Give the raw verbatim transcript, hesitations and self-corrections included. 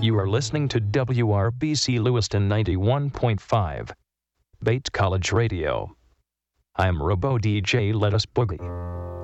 You are listening to W R B C Lewiston ninety-one point five, Bates College Radio. I'm Robo D J Let Us Boogie.